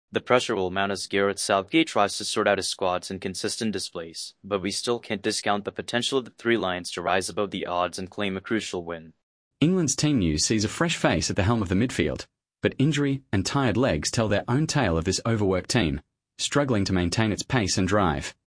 The pressure will mount as Gareth Southgate tries to sort out his squad's inconsistent displays, but we still can't discount the potential of the Three Lions to rise above the odds and claim a crucial win. England's team news sees a fresh face at the helm of the midfield, but injury and tired legs tell their own tale of this overworked team, struggling to maintain its pace and drive.